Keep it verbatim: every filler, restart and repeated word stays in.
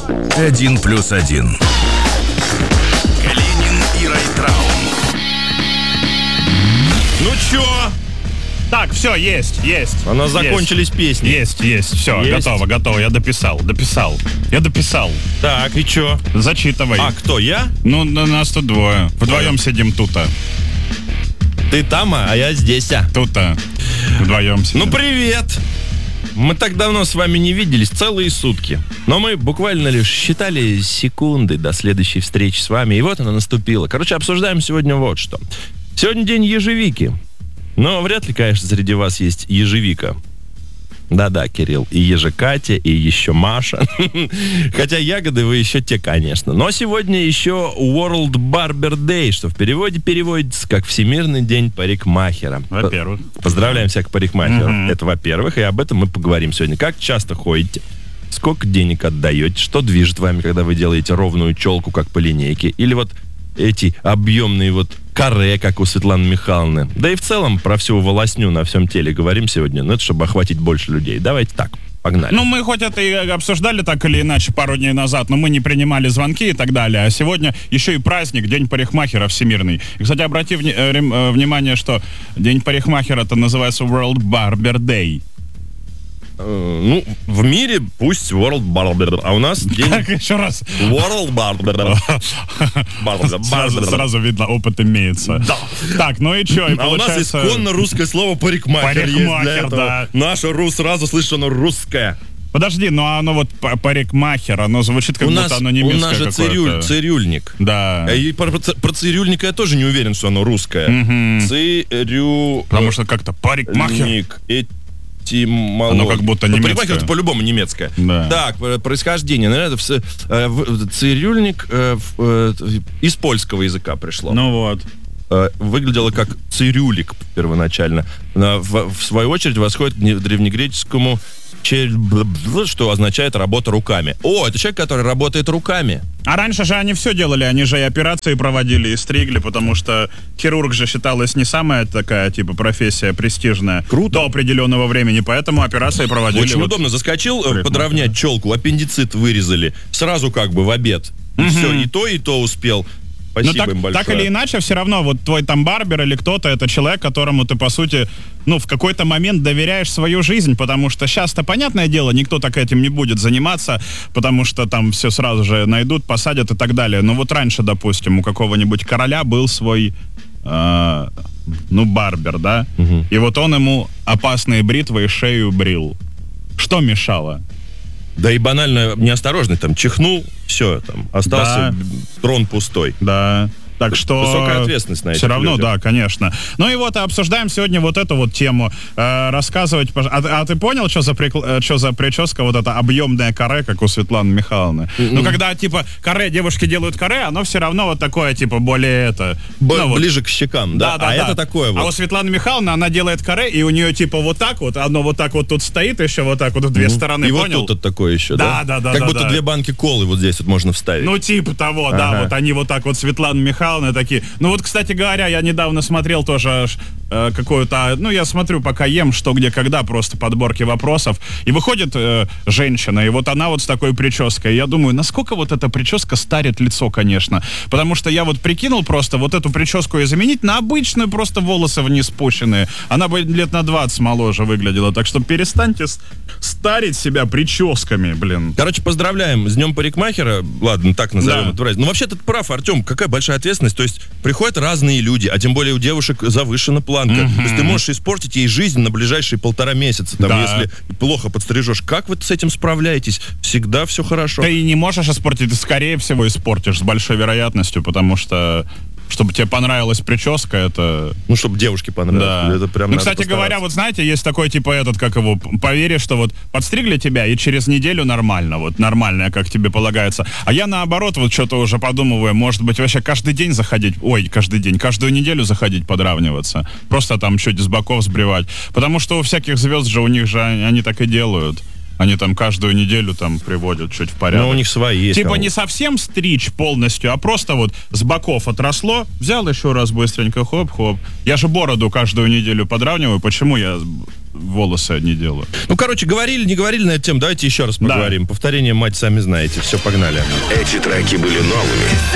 Один плюс один. Калинин и Райtraum. Ну чё? Так, все, есть, есть. У нас есть. закончились песни. Есть, есть, все, Есть. готово, готово. Я дописал, дописал. Я дописал. Так, и чё? Зачитывай. А, кто, я? Ну, на- нас тут двое. Вдвоем сидим тут-то. Ты там, а я здесь, а. Тут-то. Вдвоем сидим. Ну, привет! Мы так давно с вами не виделись, целые сутки. Но мы буквально лишь считали секунды до следующей встречи с вами, и вот она наступила. Короче, обсуждаем сегодня вот что. Сегодня день ежевики. Но вряд ли, конечно, среди вас есть ежевика. Да-да, Кирилл, и ежекатя, и еще Маша. Хотя ягоды вы еще те, конечно. Но сегодня еще World Barber Day, что в переводе переводится как Всемирный день парикмахера. Во-первых. Поздравляем всех парикмахеров. Мгм. Это во-первых, и об этом мы поговорим сегодня. Как часто ходите? Сколько денег отдаете? Что движет вами, когда вы делаете ровную челку, как по линейке? Или вот эти объемные вот каре, как у Светланы Михайловны. Да и в целом про всю волосню на всем теле говорим сегодня. Ну, это чтобы охватить больше людей. Давайте так, погнали. Ну, мы хоть это и обсуждали так или иначе пару дней назад, но мы не принимали звонки и так далее. А сегодня еще и праздник, День парикмахера всемирный. И, кстати, обрати вни- э, рем- э, внимание, что День парикмахера-то называется World Barber Day. Э, ну, в мире пусть World Barber, а у нас день Так, еще раз. World Barber. Barber, Сразу, Barber. сразу видно, опыт имеется. Да. Так, ну и что? И А у нас получается... исконно русское слово парикмахер, есть для Парикмахер, этого. да. Наше ру сразу слышишь, что оно русское. Подожди, ну оно вот па- парикмахер, оно звучит как у будто нас, оно у немецкое нас же какое-то. цирюль, цирюльник. Да. И про, про, про цирюльника я тоже не уверен, что оно русское. Мгм. Цирю... Потому что как-то парикмахер. Ник. Этимология. Оно как будто Ну, немецкое. парикмахер это по-любому немецкое. Да. Так, про- происхождение. Наверное, это все, э, в- цирюльник э, в- э, из польского языка пришло. Ну вот. Э, выглядело как цирюлик первоначально. На- В, в свою очередь восходит к не- древнегреческому «чель-бл-бл», что означает «работа руками». О, это человек, который работает руками. А раньше же они все делали, они же и операции проводили, и стригли, потому что хирург же считалась не самая такая, типа, профессия престижная. Круто. До определенного времени, поэтому операции проводили. Очень вот. удобно. Заскочил, э, Парикмахер. подровнять челку, аппендицит вырезали. Сразу как бы в обед. И все, и то, и то успел. Но Спасибо так, им большое. так или иначе, все равно, вот твой там барбер или кто-то, это человек, которому ты, по сути, ну, в какой-то момент доверяешь свою жизнь, потому что сейчас-то, понятное дело, никто так этим не будет заниматься, потому что там все сразу же найдут, посадят и так далее. Но вот раньше, допустим, у какого-нибудь короля был свой, э, ну, барбер, да? Мгм. И вот он ему опасные бритвы и шею брил. Что мешало? Да и банально неосторожный, там, чихнул, все, там, остался Да. трон пустой. Да. Так что... Высокая ответственность на этих Все равно, людях. да, конечно. Ну и вот обсуждаем сегодня вот эту вот тему. Э, рассказывать... пож- А, а ты понял, что за, прикл- э, что за прическа вот эта объемная каре, как у Светланы Михайловны? Ну, когда, типа, каре, девушки делают каре, оно все равно вот такое, типа, более это... Б- ну, вот. Ближе к щекам, да? Да, да, а да. это такое вот. А у Светланы Михайловны, она делает каре, и у нее, типа, вот так вот, одно вот так вот тут стоит, еще вот так вот в две стороны, И понял? вот тут вот такое еще, Да, да? да, да, Как да, будто да. две банки колы вот здесь вот можно вставить. Ну, типа того, да, Ага. вот они вот так вот, Светлана Михайловна, такие. Ну, вот, кстати говоря, я недавно смотрел тоже э, какую-то, ну, я смотрю, пока ем, что, где, когда, просто подборки вопросов, и выходит э, женщина, и вот она вот с такой прической, и я думаю, насколько вот эта прическа старит лицо, конечно, потому что я вот прикинул просто вот эту прическу и заменить на обычную, просто волосы вниз спущенные, она бы лет на двадцать моложе выглядела, так что перестаньте с- старить себя прическами, блин. Короче, поздравляем с днем парикмахера. Ладно, так назовем Да. это праздник. Ну, вообще, ты прав, Артем, какая большая ответственность. То есть, приходят разные люди, а тем более у девушек завышена планка. То есть, ты можешь испортить ей жизнь на ближайшие полтора месяца, там, Да. если плохо подстрижешь. Как вы с этим справляетесь? Всегда все хорошо. Ты не можешь испортить, ты, скорее всего, испортишь с большой вероятностью, потому что, чтобы тебе понравилась прическа, это... Ну, чтобы девушке понравилось. Да. Это прям ну, надо кстати говоря, постараться. вот знаете, есть такой, типа, этот, как его, поверишь, что вот подстригли тебя, и через неделю нормально, вот, нормально, как тебе полагается. А я, наоборот, вот что-то уже подумываю, может быть, вообще каждый день заходить, ой, каждый день, каждую неделю заходить подравниваться. Просто там чуть с боков сбривать. Потому что у всяких звезд же, у них же, они, они так и делают. Они там каждую неделю там приводят чуть в порядок. Ну, у них свои есть. Типа кому. не совсем стричь полностью, а просто вот с боков отросло, взял еще раз быстренько, хоп-хоп. Я же бороду каждую неделю подравниваю. Почему я волосы не делаю. Ну, короче, говорили, не говорили на эту тему, давайте еще раз поговорим. Повторение, мать, сами знаете. Все, погнали. Эти треки были новыми.